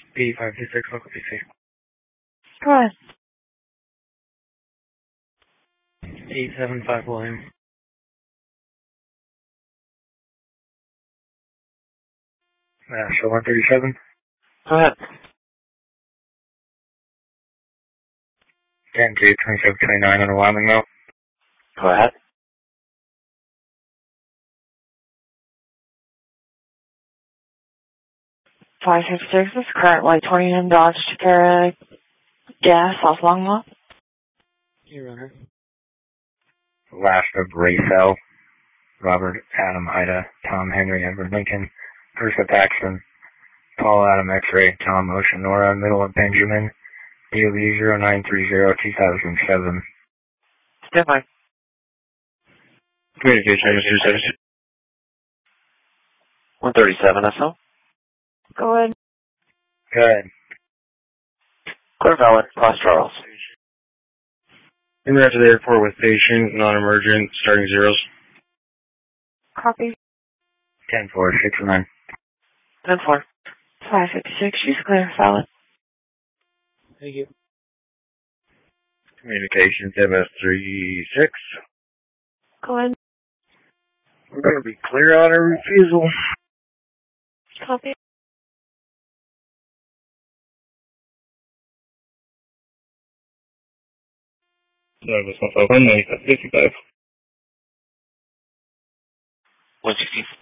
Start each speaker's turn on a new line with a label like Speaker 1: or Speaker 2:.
Speaker 1: P526 local PC.
Speaker 2: Go ahead.
Speaker 1: 875 William. Show 137.
Speaker 3: Go ahead.
Speaker 1: 10-2-2729 in Wyoming Mill.
Speaker 3: Go ahead.
Speaker 2: $556 is currently 29 Dodge Takara Gas, South Longmont.
Speaker 1: You runner. Last of Rayfell. Robert, Adam, Ida, Tom, Henry, Edward, Lincoln, Ursa Paxton, Paul, Adam, X-Ray, Tom, Ocean, Nora, middle of Benjamin, DOB 0930-2007.
Speaker 3: Stand by. Communication 137 SL.
Speaker 2: Go ahead.
Speaker 1: Good.
Speaker 3: Clear valid. Cross Charles.
Speaker 1: In route to the airport with patient, non-emergent, starting zeros.
Speaker 2: Copy.
Speaker 1: 10-4-6-9.
Speaker 3: 10-4.
Speaker 2: 556, she's clear, valid.
Speaker 1: Thank you. Communications MS36.
Speaker 2: Go ahead.
Speaker 1: We're going to be clear on a refusal.
Speaker 2: Copy.
Speaker 1: Service 155.
Speaker 3: 160.